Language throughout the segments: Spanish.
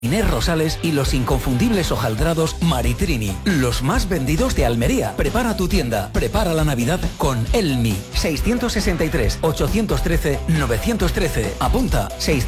Inés Rosales y los inconfundibles hojaldrados Maritrini, los más vendidos de Almería. Prepara tu tienda, prepara la Navidad con Elmi. 663-813-913. Apunta,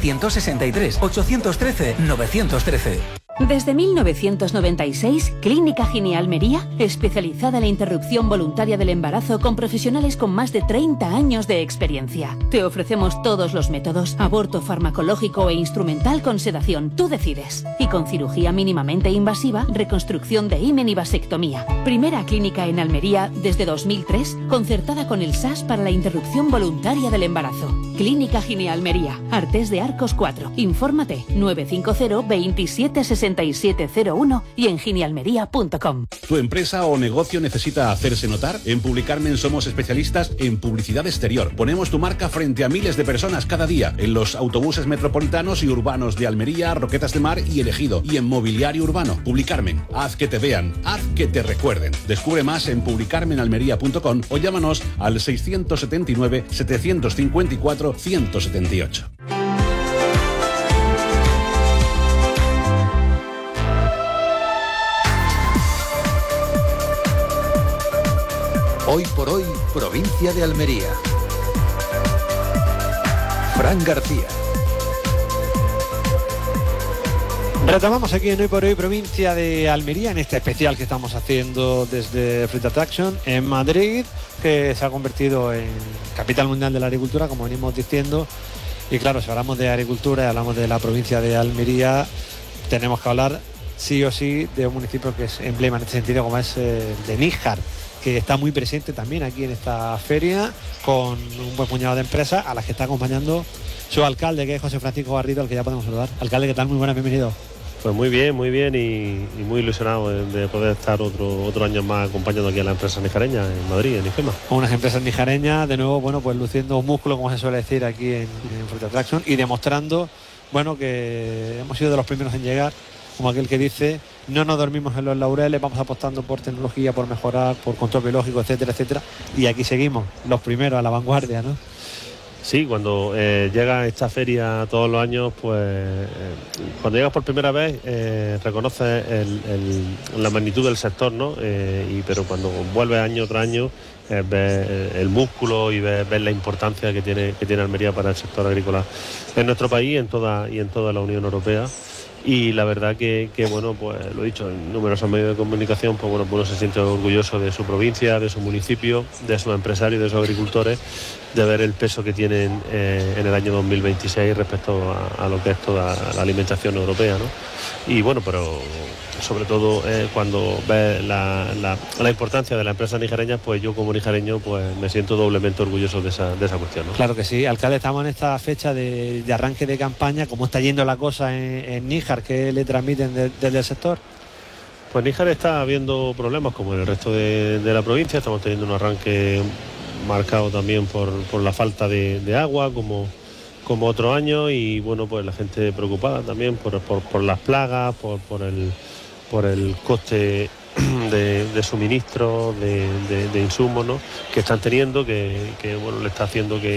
663-813-913. Desde 1996, Clínica Gine Almería, especializada en la interrupción voluntaria del embarazo con profesionales con más de 30 años de experiencia. Te ofrecemos todos los métodos, aborto farmacológico e instrumental con sedación, tú decides. Y con cirugía mínimamente invasiva, reconstrucción de himen y vasectomía. Primera clínica en Almería desde 2003, concertada con el SAS para la interrupción voluntaria del embarazo. Clínica Gine Almería, Artés de Arcos 4. Infórmate 950 27 6701 y en ginealmería.com. ¿Tu empresa o negocio necesita hacerse notar? En Publicarmen somos especialistas en publicidad exterior. Ponemos tu marca frente a miles de personas cada día en los autobuses metropolitanos y urbanos de Almería, Roquetas de Mar y El Ejido, y en mobiliario urbano. Publicarmen, haz que te vean, haz que te recuerden. Descubre más en publicarmenalmería.com o llámanos al 679 754 178. Hoy por hoy, provincia de Almería. Fran García. Retomamos aquí en Hoy por Hoy, provincia de Almería, en este especial que estamos haciendo desde Fruit Attraction en Madrid, que se ha convertido en capital mundial de la agricultura, como venimos diciendo. Y claro, si hablamos de agricultura y hablamos de la provincia de Almería, tenemos que hablar sí o sí de un municipio que es emblema en este sentido, como es de Níjar, que está muy presente también aquí en esta feria, con un buen puñado de empresas a las que está acompañando su alcalde, que es José Francisco Garrido, al que ya podemos saludar. Alcalde, ¿qué tal? Muy buenas, bienvenido. Pues muy bien y muy ilusionado de poder estar otro año más acompañando aquí a las empresas nijareñas en Madrid, en IFEMA. Unas empresas nijareñas, de nuevo, bueno, pues luciendo músculo, como se suele decir aquí en Fruit Attraction, y demostrando, bueno, que hemos sido de los primeros en llegar, como aquel que dice, no nos dormimos en los laureles, vamos apostando por tecnología, por mejorar, por control biológico, etcétera, etcétera, y aquí seguimos, los primeros a la vanguardia, ¿no? Sí, cuando llega esta feria todos los años, pues cuando llegas por primera vez reconoces la magnitud del sector, ¿no? Pero cuando vuelves año tras año ves el músculo y ves la importancia que tiene Almería para el sector agrícola en nuestro país y en toda la Unión Europea. Y la verdad que bueno, pues lo he dicho, en numerosos medios de comunicación, pues bueno, uno se siente orgulloso de su provincia, de su municipio, de sus empresarios, de sus agricultores, de ver el peso que tienen en el año 2026 respecto a lo que es toda la alimentación europea, ¿no? Y bueno, pero sobre todo cuando ves la importancia de las empresas nijareñas, pues yo como nijareño pues me siento doblemente orgulloso de esa cuestión, ¿no? Claro que sí, alcalde, estamos en esta fecha de arranque de campaña. ¿Cómo está yendo la cosa en Níjar? ¿Qué le transmiten desde el sector? Pues Níjar está habiendo problemas como en el resto de la provincia. Estamos teniendo un arranque marcado también por la falta de agua como otro año, y bueno, pues la gente preocupada también por las plagas, por el coste de suministro, de insumos, ¿no?, que están teniendo, que bueno, le está haciendo que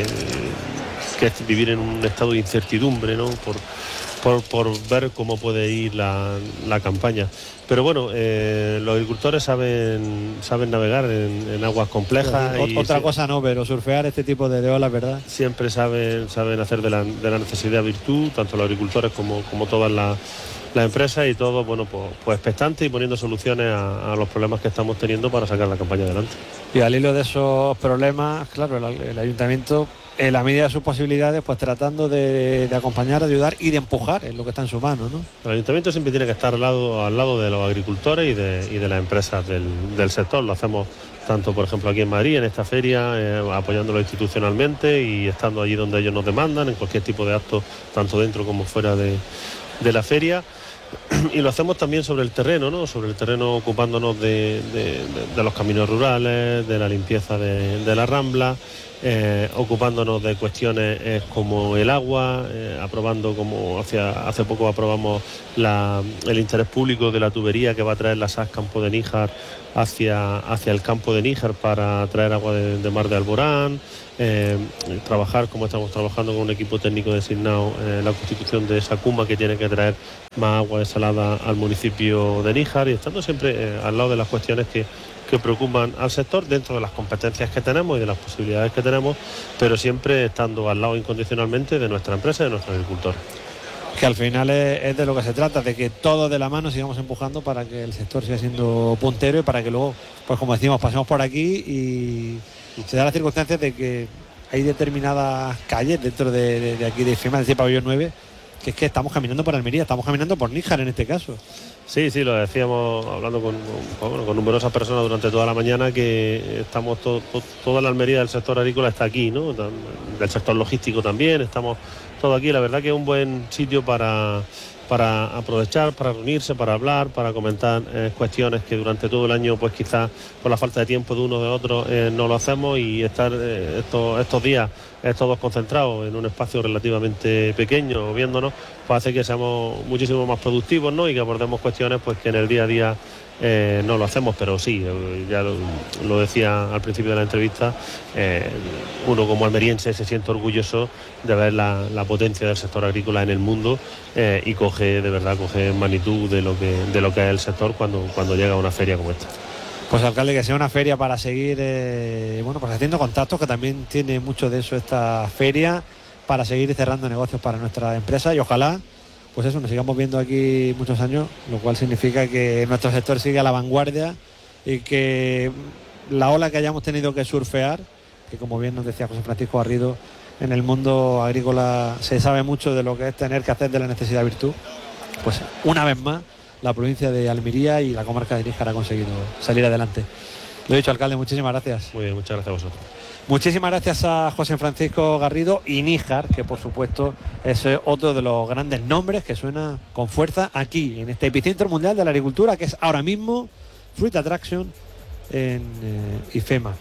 es vivir en un estado de incertidumbre, ¿no?, por ver cómo puede ir la campaña. Pero bueno, los agricultores saben navegar en aguas complejas. Otra cosa no, pero surfear este tipo de olas, ¿verdad? Siempre saben hacer de la necesidad virtud, tanto los agricultores como todas las empresas, y todo, bueno, pues expectantes y poniendo soluciones a los problemas que estamos teniendo para sacar la campaña adelante. Y al hilo de esos problemas, claro, el ayuntamiento, en la medida de sus posibilidades, pues tratando de acompañar, de ayudar y de empujar en lo que está en su mano, ¿no? El ayuntamiento siempre tiene que estar al lado de los agricultores y de las empresas del sector. Lo hacemos tanto, por ejemplo, aquí en Madrid, en esta feria, apoyándolo institucionalmente y estando allí donde ellos nos demandan, en cualquier tipo de acto, tanto dentro como fuera de la feria. y lo hacemos también sobre el terreno, ¿no? Sobre el terreno, ocupándonos de los caminos rurales, de la limpieza de la rambla, ocupándonos de cuestiones como el agua, aprobando, como hace poco aprobamos el interés público de la tubería que va a traer la SAS Campo de Níjar hacia el campo de Níjar para traer agua de Mar de Alborán, trabajar como estamos trabajando con un equipo técnico designado la constitución de esa cuma que tiene que traer más agua desalada al municipio de Níjar, y estando siempre al lado de las cuestiones que preocupan al sector dentro de las competencias que tenemos y de las posibilidades que tenemos, pero siempre estando al lado incondicionalmente de nuestra empresa y de nuestros agricultores. Que al final es de lo que se trata, de que todos de la mano sigamos empujando para que el sector siga siendo puntero y para que luego, pues como decimos, pasemos por aquí y se da las circunstancias de que hay determinadas calles dentro de aquí de IFEMA, de Pabellón 9, que es que estamos caminando por Almería, estamos caminando por Níjar en este caso. Sí, lo decíamos hablando con numerosas personas durante toda la mañana, que estamos toda la Almería del sector agrícola está aquí, ¿no? Del sector logístico también, estamos todo aquí. La verdad que es un buen sitio para aprovechar, para reunirse, para hablar, para comentar cuestiones que durante todo el año, pues quizás por la falta de tiempo de uno o de otro no lo hacemos, y estar estos días todos concentrados en un espacio relativamente pequeño viéndonos, pues hace que seamos muchísimo más productivos, ¿no? Y que abordemos cuestiones pues que en el día a día no lo hacemos, pero sí, ya lo decía al principio de la entrevista, uno como almeriense se siente orgulloso de ver la potencia del sector agrícola en el mundo, y coge magnitud de lo que es el sector cuando llega a una feria como esta. Pues alcalde, que sea una feria para seguir pues haciendo contactos, que también tiene mucho de eso esta feria, para seguir cerrando negocios para nuestra empresa, y ojalá pues eso, nos sigamos viendo aquí muchos años, lo cual significa que nuestro sector sigue a la vanguardia y que la ola que hayamos tenido que surfear, que como bien nos decía José Francisco Garrido, en el mundo agrícola se sabe mucho de lo que es tener que hacer de la necesidad virtud, pues una vez más la provincia de Almería y la comarca de Níjar ha conseguido salir adelante. Lo he dicho, alcalde, muchísimas gracias. Muy bien, muchas gracias a vosotros. Muchísimas gracias a José Francisco Garrido y Níjar, que por supuesto es otro de los grandes nombres que suena con fuerza aquí, en este epicentro mundial de la agricultura, que es ahora mismo Fruit Attraction en IFEMA.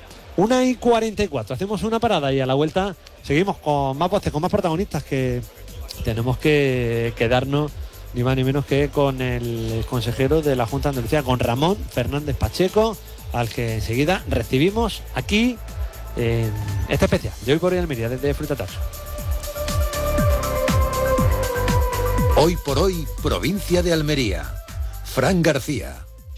1:44, hacemos una parada y a la vuelta seguimos con más voces, con más protagonistas, que tenemos que quedarnos ni más ni menos que con el consejero de la Junta de Andalucía, con Ramón Fernández Pacheco, al que enseguida recibimos aquí en esta especial de Hoy por Hoy Almería desde Fruit Attraction. Hoy por Hoy, provincia de Almería. Fran García.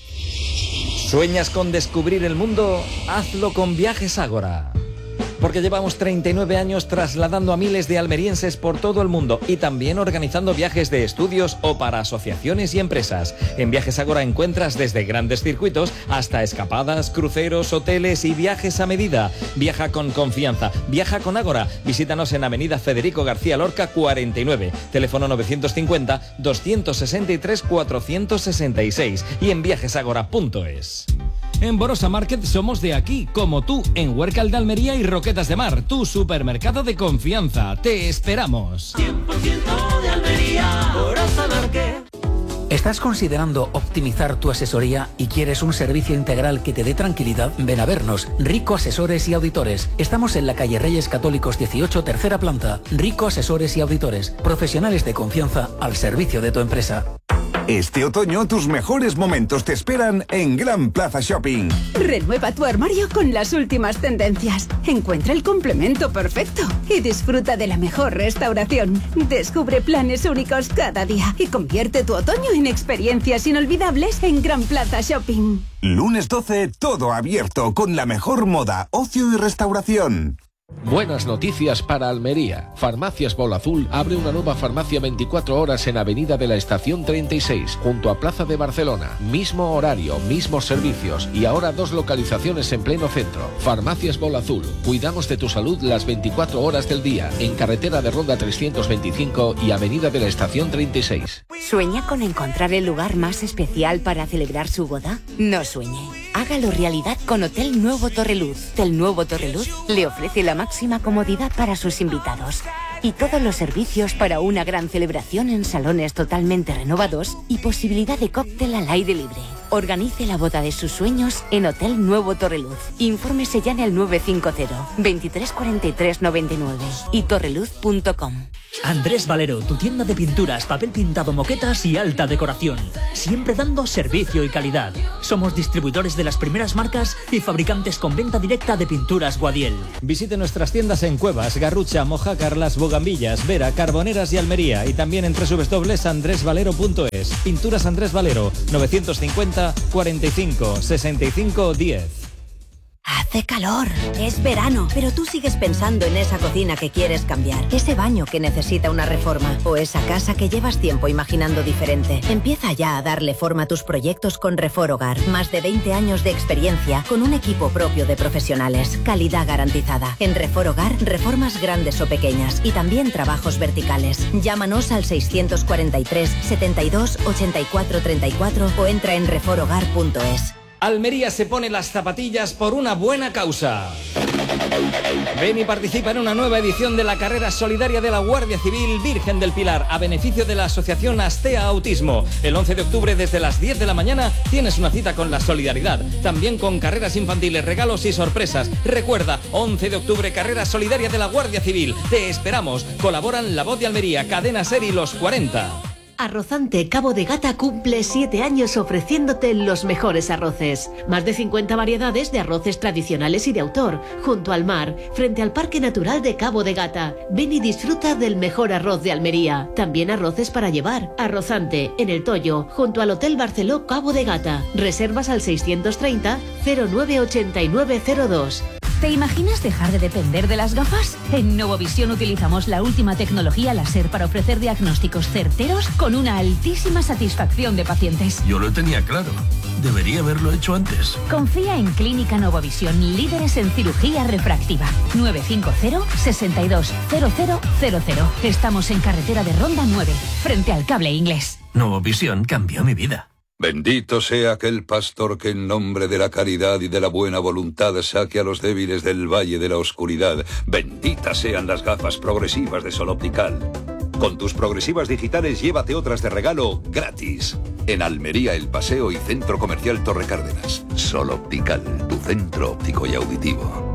¿Sueñas con descubrir el mundo? Hazlo con Viajes Ágora. Porque llevamos 39 años trasladando a miles de almerienses por todo el mundo y también organizando viajes de estudios o para asociaciones y empresas. En Viajes Ágora encuentras desde grandes circuitos hasta escapadas, cruceros, hoteles y viajes a medida. Viaja con confianza, viaja con Ágora. Visítanos en Avenida Federico García Lorca 49, teléfono 950 263 466 y en viajesagora.es. En Borosa Market somos de aquí, como tú, en Huércal de Almería y Roquetas de Mar, tu supermercado de confianza. Te esperamos. 100% de Almería, Borosa Market. ¿Estás considerando optimizar tu asesoría y quieres un servicio integral que te dé tranquilidad? Ven a vernos, Rico Asesores y Auditores. Estamos en la calle Reyes Católicos 18, tercera planta. Rico Asesores y Auditores, profesionales de confianza al servicio de tu empresa. Este otoño tus mejores momentos te esperan en Gran Plaza Shopping. Renueva tu armario con las últimas tendencias. Encuentra el complemento perfecto y disfruta de la mejor restauración. Descubre planes únicos cada día y convierte tu otoño en experiencias inolvidables en Gran Plaza Shopping. Lunes 12, todo abierto con la mejor moda, ocio y restauración. Buenas noticias para Almería. Farmacias Bola Azul abre una nueva farmacia 24 horas en Avenida de la Estación 36, junto a Plaza de Barcelona. Mismo horario, mismos servicios y ahora 2 localizaciones en pleno centro. Farmacias Bola Azul. Cuidamos de tu salud las 24 horas del día, en carretera de Ronda 325 y Avenida de la Estación 36. ¿Sueña con encontrar el lugar más especial para celebrar su boda? No sueñe. Hágalo realidad con Hotel Nuevo Torreluz. El Nuevo Torreluz le ofrece la máxima comodidad para sus invitados. Y todos los servicios para una gran celebración en salones totalmente renovados y posibilidad de cóctel al aire libre. Organice la boda de sus sueños en Hotel Nuevo Torreluz. Infórmese ya en el 950 23 43 99 y torreluz.com. Andrés Valero, tu tienda de pinturas, papel pintado, moquetas y alta decoración. Siempre dando servicio y calidad. Somos distribuidores de las primeras marcas y fabricantes con venta directa de pinturas Guadiel. Visite nuestras tiendas en Cuevas, Garrucha, Mojácar, Las Bogambillas, Vera, Carboneras y Almería, y también en www.andresvalero.es. Pinturas Andrés Valero, 950 45 65 10. Hace calor, es verano, pero tú sigues pensando en esa cocina que quieres cambiar, ese baño que necesita una reforma o esa casa que llevas tiempo imaginando diferente. Empieza ya a darle forma a tus proyectos con Refor Hogar. Más de 20 años de experiencia con un equipo propio de profesionales. Calidad garantizada. En Refor Hogar, reformas grandes o pequeñas y también trabajos verticales. Llámanos al 643 72 84 34 o entra en reforhogar.es. Almería se pone las zapatillas por una buena causa. Ven y participa en una nueva edición de la carrera solidaria de la Guardia Civil Virgen del Pilar a beneficio de la asociación Astea Autismo. El 11 de octubre desde las 10 de la mañana tienes una cita con la solidaridad. También con carreras infantiles, regalos y sorpresas. Recuerda, 11 de octubre, carrera solidaria de la Guardia Civil. Te esperamos. Colaboran La Voz de Almería, Cadena Ser y Los 40. Arrozante Cabo de Gata cumple 7 años ofreciéndote los mejores arroces. Más de 50 variedades de arroces tradicionales y de autor, junto al mar, frente al Parque Natural de Cabo de Gata. Ven y disfruta del mejor arroz de Almería. También arroces para llevar. Arrozante, en El Toyo, junto al Hotel Barceló Cabo de Gata. Reservas al 630 098902. ¿Te imaginas dejar de depender de las gafas? En Novovisión utilizamos la última tecnología láser para ofrecer diagnósticos certeros con una altísima satisfacción de pacientes. Yo lo tenía claro. Debería haberlo hecho antes. Confía en Clínica Novovisión, líderes en cirugía refractiva. 950 62 0000. Estamos en carretera de Ronda 9, frente al Cable Inglés. Novovisión cambió mi vida. Bendito sea aquel pastor que en nombre de la caridad y de la buena voluntad saque a los débiles del valle de la oscuridad. Benditas sean las gafas progresivas de Sol Optical. Con tus progresivas digitales llévate otras de regalo gratis. En Almería, El Paseo y Centro Comercial Torre Cárdenas. Sol Optical, tu centro óptico y auditivo.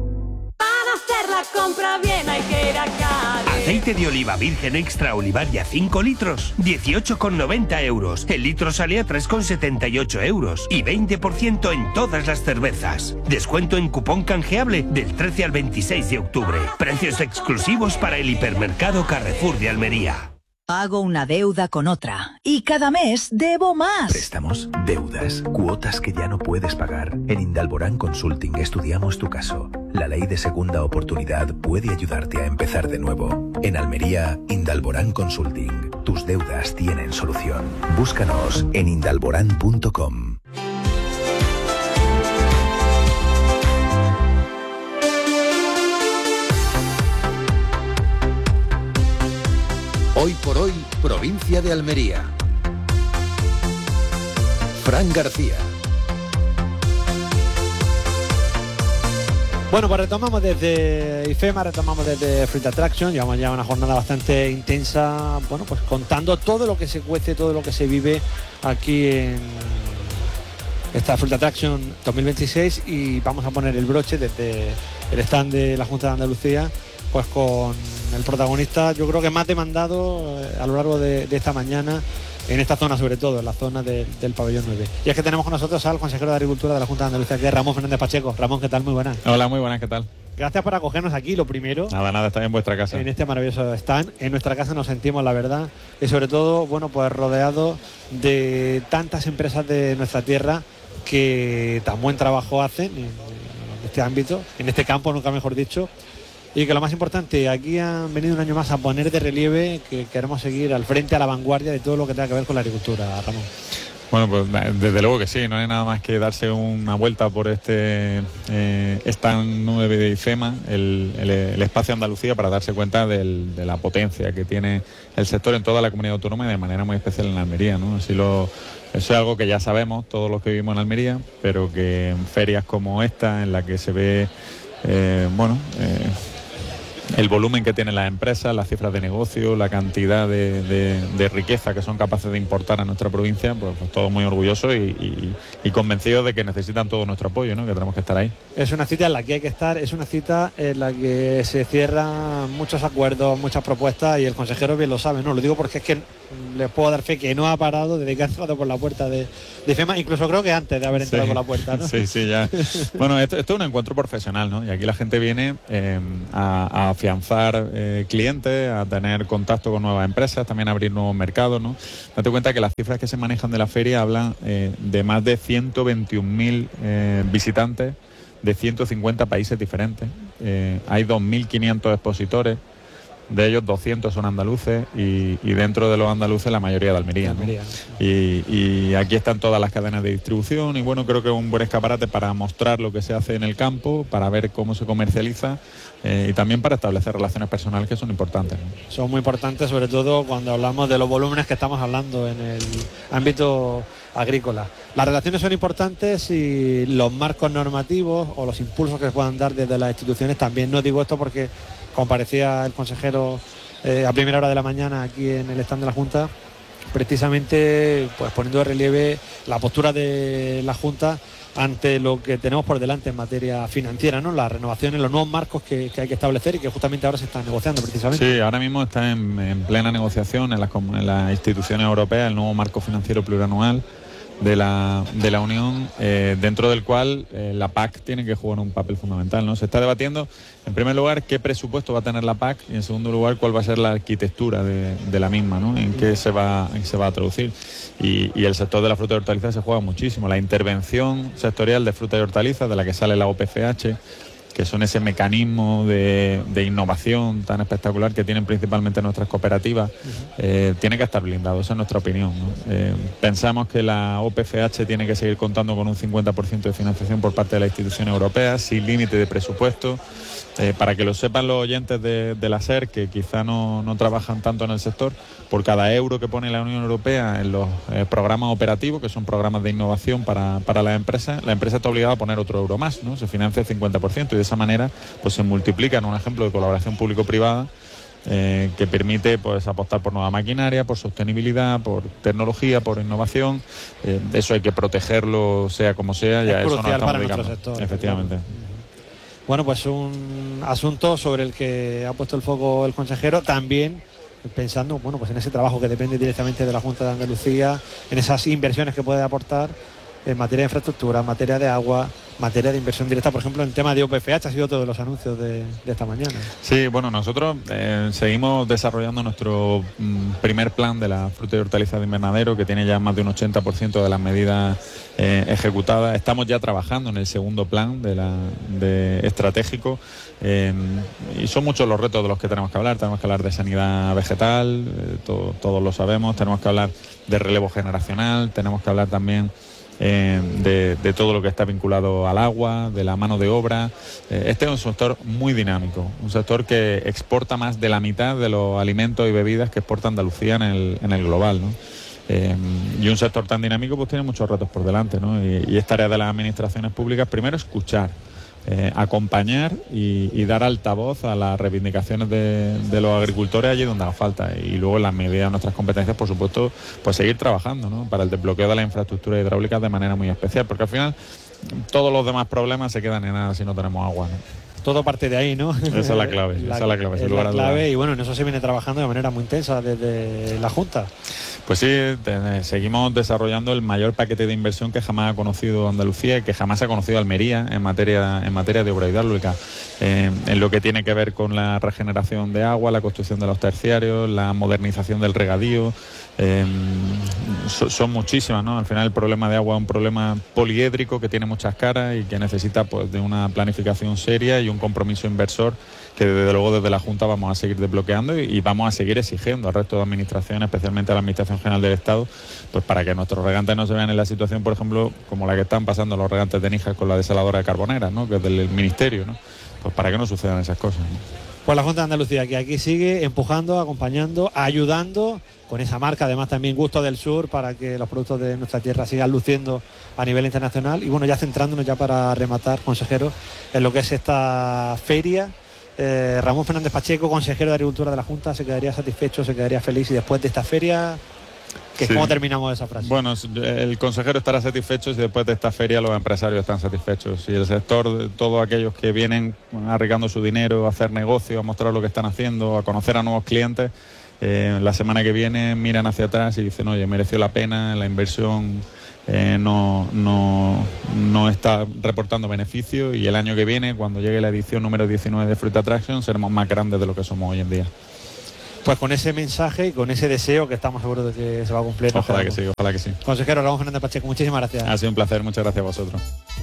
La compra bien hay que ir a Cádiz. Aceite de oliva virgen extra Olivaria 5 litros, 18,90 euros. El litro sale a 3,78 euros. Y 20% en todas las cervezas. Descuento en cupón canjeable del 13 al 26 de octubre. Precios exclusivos para el hipermercado Carrefour de Almería. Pago una deuda con otra y cada mes debo más. Préstamos, deudas, cuotas que ya no puedes pagar. En Indalborán Consulting estudiamos tu caso. La ley de segunda oportunidad puede ayudarte a empezar de nuevo. En Almería, Indalborán Consulting. Tus deudas tienen solución. Búscanos en indalborán.com. Hoy por hoy, provincia de Almería. Fran García. Bueno, pues retomamos desde IFEMA, retomamos desde Fruit Attraction. Llevamos ya una jornada bastante intensa, bueno, pues contando todo lo que se cuece, todo lo que se vive aquí en esta Fruit Attraction 2026, y vamos a poner el broche desde el stand de la Junta de Andalucía, pues con el protagonista, yo creo que más demandado a lo largo de esta mañana, en esta zona sobre todo, en la zona del pabellón 9. Y es que tenemos con nosotros al consejero de Agricultura de la Junta de Andalucía, que es Ramón Fernández Pacheco. Ramón, ¿qué tal? Muy buenas. Hola, muy buenas, ¿qué tal? Gracias por acogernos aquí, lo primero. Nada, está en vuestra casa. En este maravilloso stand. En nuestra casa nos sentimos, la verdad, y sobre todo, bueno, pues rodeados de tantas empresas de nuestra tierra que tan buen trabajo hacen en este ámbito, en este campo, nunca mejor dicho. Y que lo más importante, aquí han venido un año más a poner de relieve que queremos seguir al frente, a la vanguardia de todo lo que tenga que ver con la agricultura, Ramón. Bueno, pues desde luego que sí, no hay nada más que darse una vuelta por este stand 9 de IFEMA, el espacio Andalucía, para darse cuenta de la potencia que tiene el sector en toda la comunidad autónoma y de manera muy especial en Almería, ¿no? Eso es algo que ya sabemos todos los que vivimos en Almería, pero que en ferias como esta, en la que se ve, el volumen que tienen las empresas, las cifras de negocio, la cantidad de riqueza que son capaces de importar a nuestra provincia, pues todos muy orgullosos y convencidos de que necesitan todo nuestro apoyo, ¿no? Que tenemos que estar ahí. Es una cita en la que hay que estar, es una cita en la que se cierran muchos acuerdos, muchas propuestas, y el consejero bien lo sabe, ¿no? Lo digo porque es que les puedo dar fe que no ha parado desde que ha entrado por la puerta de IFEMA, incluso creo que antes de haber entrado por la puerta, ¿no? Sí, ya. Bueno, esto es un encuentro profesional, ¿no? Y aquí la gente viene a afianzar clientes, a tener contacto con nuevas empresas, también a abrir nuevos mercados, ¿no? Date cuenta que las cifras que se manejan de la feria hablan de más de 121.000 visitantes de 150 países diferentes. Hay 2.500 expositores, de ellos 200 son andaluces y dentro de los andaluces la mayoría de Almería, ¿no? Y aquí están todas las cadenas de distribución y bueno, creo que es un buen escaparate para mostrar lo que se hace en el campo, para ver cómo se comercializa y también para establecer relaciones personales que son importantes, ¿no? Son muy importantes, sobre todo cuando hablamos de los volúmenes que estamos hablando en el ámbito agrícola. Las relaciones son importantes y los marcos normativos o los impulsos que se puedan dar desde las instituciones también. No digo esto porque comparecía el consejero a primera hora de la mañana aquí en el stand de la Junta, precisamente pues poniendo de relieve la postura de la Junta ante lo que tenemos por delante en materia financiera, ¿no? Las renovaciones, los nuevos marcos que hay que establecer y que justamente ahora se están negociando precisamente. Sí, ahora mismo está en plena negociación en las instituciones europeas el nuevo marco financiero plurianual de la Unión, dentro del cual la PAC tiene que jugar un papel fundamental, ¿no? Se está debatiendo, en primer lugar, qué presupuesto va a tener la PAC y en segundo lugar, cuál va a ser la arquitectura de la misma, ¿no? En qué se va a traducir. Y el sector de la fruta y hortalizas se juega muchísimo. La intervención sectorial de fruta y hortalizas, de la que sale la OPCH, que son ese mecanismo de innovación tan espectacular que tienen principalmente nuestras cooperativas, tiene que estar blindado, esa es nuestra opinión, ¿no? Pensamos que la OPCH tiene que seguir contando con un 50% de financiación por parte de las instituciones europeas, sin límite de presupuesto, para que lo sepan los oyentes de la SER, que quizá no trabajan tanto en el sector. Por cada euro que pone la Unión Europea en los programas operativos, que son programas de innovación para la empresa está obligada a poner otro euro más, ¿no? Se financia el 50% y de esa manera pues se multiplica en un ejemplo de colaboración público-privada que permite pues apostar por nueva maquinaria, por sostenibilidad, por tecnología, por innovación. Eso hay que protegerlo sea como sea, ya eso no estamos dedicando. Sector, efectivamente. Bueno, pues un asunto sobre el que ha puesto el foco el consejero, también pensando bueno, pues en ese trabajo que depende directamente de la Junta de Andalucía, en esas inversiones que puede aportar en materia de infraestructura, en materia de agua, materia de inversión directa, por ejemplo, en el tema de OPFH ha sido todos los anuncios de esta mañana. Sí, bueno, nosotros seguimos desarrollando nuestro primer plan de la fruta y hortalizas de invernadero, que tiene ya más de un 80% de las medidas ejecutadas. Estamos ya trabajando en el segundo plan de estratégico y son muchos los retos de los que tenemos que hablar. Tenemos que hablar de sanidad vegetal, todos lo sabemos, tenemos que hablar de relevo generacional, tenemos que hablar también de todo lo que está vinculado al agua, de la mano de obra. Este es un sector muy dinámico, un sector que exporta más de la mitad de los alimentos y bebidas que exporta Andalucía en el global, ¿no? Y un sector tan dinámico pues tiene muchos retos por delante, ¿no? Y es tarea de las administraciones públicas primero escuchar, acompañar y dar altavoz a las reivindicaciones de los agricultores allí donde haga falta, y luego en las medidas de nuestras competencias, por supuesto, pues seguir trabajando, ¿no? Para el desbloqueo de la infraestructura hidráulica de manera muy especial, porque al final todos los demás problemas se quedan en nada si no tenemos agua, ¿no? Todo parte de ahí, ¿no? Esa es la clave, sin lugar a dudas. Y bueno, en eso se viene trabajando de manera muy intensa desde la Junta. Pues sí, seguimos desarrollando el mayor paquete de inversión que jamás ha conocido Andalucía y que jamás ha conocido Almería en materia de obra hidráulica, en lo que tiene que ver con la regeneración de agua, la construcción de los terciarios, la modernización del regadío. Son muchísimas, ¿no? Al final el problema de agua es un problema poliédrico que tiene muchas caras y que necesita pues de una planificación seria y un compromiso inversor que desde luego desde la Junta vamos a seguir desbloqueando y vamos a seguir exigiendo al resto de administraciones, especialmente a la Administración General del Estado, pues para que nuestros regantes no se vean en la situación, por ejemplo, como la que están pasando los regantes de Níjar con la desaladora de Carbonera, ¿no? Que es del Ministerio, ¿no? Pues para que no sucedan esas cosas, ¿no? Pues la Junta de Andalucía, que aquí sigue empujando, acompañando, ayudando, con esa marca, además también Gusto del Sur, para que los productos de nuestra tierra sigan luciendo a nivel internacional. Y bueno, ya centrándonos ya para rematar, consejero, en lo que es esta feria Ramón Fernández Pacheco, consejero de Agricultura de la Junta, se quedaría satisfecho, se quedaría feliz, y después de esta feria, ¿cómo terminamos esa frase? Bueno, el consejero estará satisfecho si después de esta feria los empresarios están satisfechos. Y el sector, todos aquellos que vienen arriesgando su dinero a hacer negocio, a mostrar lo que están haciendo, a conocer a nuevos clientes, la semana que viene miran hacia atrás y dicen, oye, mereció la pena, la inversión no está reportando beneficio, y el año que viene, cuando llegue la edición número 19 de Fruit Attraction, seremos más grandes de lo que somos hoy en día. Pues con ese mensaje y con ese deseo que estamos seguros de que se va a cumplir. Ojalá que sí. Consejero Ramón Fernández Pacheco, muchísimas gracias. Ha sido un placer, muchas gracias a vosotros.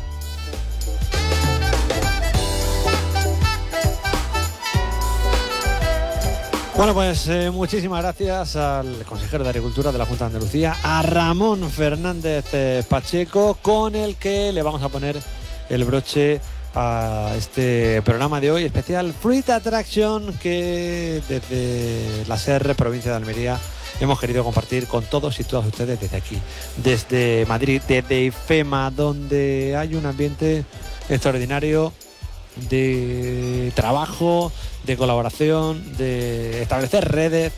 Bueno, pues muchísimas gracias al consejero de Agricultura de la Junta de Andalucía, a Ramón Fernández Pacheco, con el que le vamos a poner el broche a este programa de hoy especial Fruit Attraction, que desde la SER, provincia de Almería, hemos querido compartir con todos y todas ustedes desde aquí, desde Madrid, desde IFEMA, donde hay un ambiente extraordinario de trabajo, de colaboración, de establecer redes,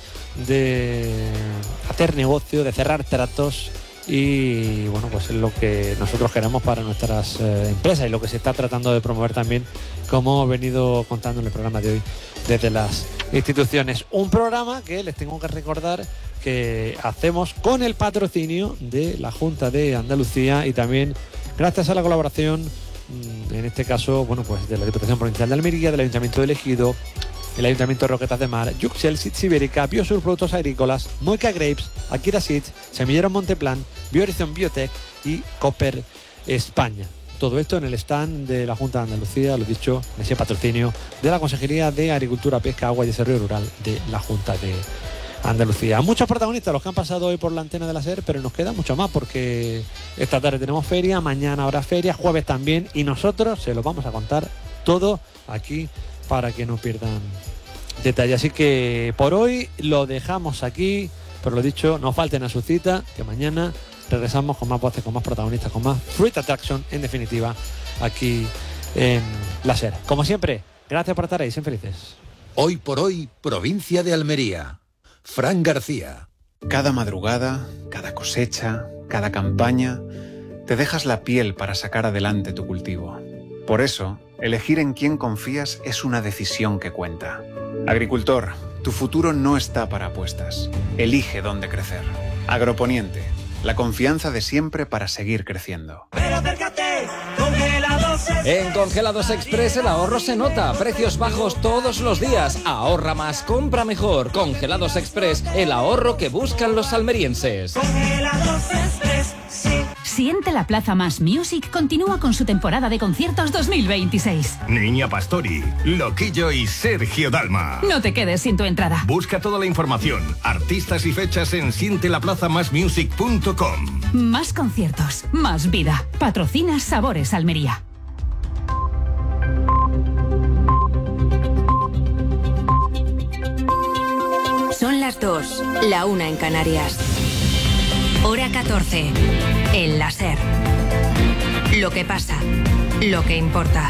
de hacer negocio, de cerrar tratos, y bueno, pues es lo que nosotros queremos para nuestras empresas, y lo que se está tratando de promover también, como he venido contando en el programa de hoy, desde las instituciones. Un programa que les tengo que recordar que hacemos con el patrocinio de la Junta de Andalucía, y también gracias a la colaboración, en este caso, bueno, pues de la Diputación Provincial de Almería, del Ayuntamiento de Ejido, el Ayuntamiento de Roquetas de Mar, Yuxel Seeds Ibérica, Biosur Productos Agrícolas, Moica Grapes, Akira Seeds, Semilleros Monteplan, Biohorizon Biotech y Copper España. Todo esto en el stand de la Junta de Andalucía, lo dicho, en ese patrocinio de la Consejería de Agricultura, Pesca, Agua y Desarrollo Rural de la Junta de Andalucía. Muchos protagonistas los que han pasado hoy por la antena de la SER, pero nos queda mucho más, porque esta tarde tenemos feria, mañana habrá feria, jueves también, y nosotros se lo vamos a contar todo aquí para que no pierdan detalle. Así que por hoy lo dejamos aquí, pero lo dicho, no falten a su cita, que mañana regresamos con más voces, con más protagonistas, con más Fruit Attraction, en definitiva, aquí en la SER. Como siempre, gracias por estar ahí, sean felices. Hoy por hoy, provincia de Almería. Fran García. Cada madrugada, cada cosecha, cada campaña, te dejas la piel para sacar adelante tu cultivo. Por eso, elegir en quién confías es una decisión que cuenta. Agricultor, tu futuro no está para apuestas. Elige dónde crecer. Agroponiente, la confianza de siempre para seguir creciendo. Pero acércate, Congelados Express. En Congelados Express el ahorro se nota. Precios bajos todos los días. Ahorra más, compra mejor. Congelados Express, el ahorro que buscan los almerienses. Congelados Express, sí. Siente la Plaza Más Music continúa con su temporada de conciertos 2026. Niña Pastori, Loquillo y Sergio Dalma. No te quedes sin tu entrada. Busca toda la información, artistas y fechas en sientelaplazamasmusic.com. Más conciertos, más vida. Patrocina Sabores Almería. Son las 2, la 1 en Canarias. Hora 14, en la SER. Lo que pasa, lo que importa.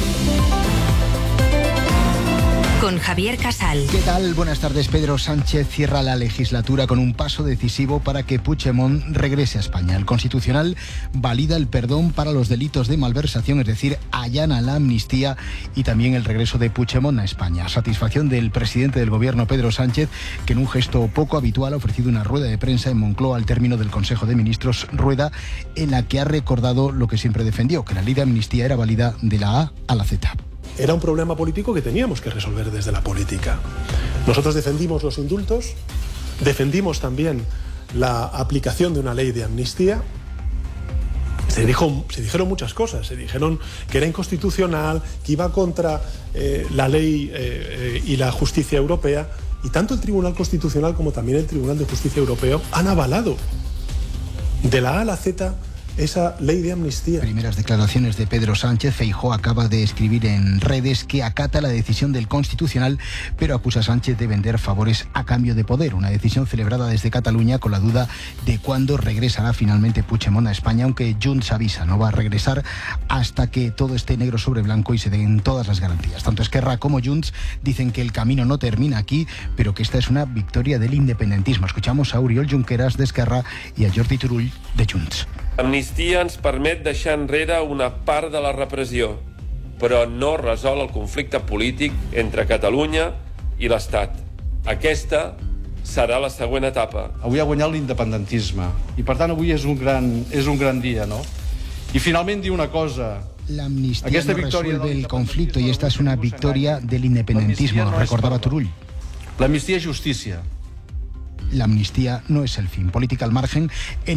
Con Javier Casal. ¿Qué tal? Buenas tardes. Pedro Sánchez cierra la legislatura con un paso decisivo para que Puigdemont regrese a España. El Constitucional valida el perdón para los delitos de malversación, es decir, allana la amnistía y también el regreso de Puigdemont a España. Satisfacción del presidente del Gobierno, Pedro Sánchez, que en un gesto poco habitual ha ofrecido una rueda de prensa en Moncloa al término del Consejo de Ministros, rueda en la que ha recordado lo que siempre defendió, que la ley de amnistía era válida de la A a la Z. Era un problema político que teníamos que resolver desde la política. Nosotros defendimos los indultos, defendimos también la aplicación de una ley de amnistía. Se dijeron muchas cosas, se dijeron que era inconstitucional, que iba contra la ley y la justicia europea, y tanto el Tribunal Constitucional como también el Tribunal de Justicia Europeo han avalado de la A a la Z esa ley de amnistía. Primeras declaraciones de Pedro Sánchez. Feijóo acaba de escribir en redes que acata la decisión del Constitucional, pero acusa a Sánchez de vender favores a cambio de poder. Una decisión celebrada desde Cataluña con la duda de cuándo regresará finalmente Puigdemont a España, aunque Junts avisa, no va a regresar hasta que todo esté negro sobre blanco y se den todas las garantías. Tanto Esquerra como Junts dicen que el camino no termina aquí, pero que esta es una victoria del independentismo. Escuchamos a Oriol Junqueras de Esquerra y a Jordi Turull de Junts. L'amnistia ens permet deixar enrere una part de la repressió, però no resol el conflicte polític entre Catalunya i l'Estat. Aquesta serà la següent etapa. Avui ha guanyat l'independentisme i per tant avui és un gran dia, no? I finalment dir una cosa. La amnistía no resuelve el conflicto y esta es una victoria del independentismo, recordaba Turull. La amnistía es justicia. La amnistía no es el fin. Política al margen.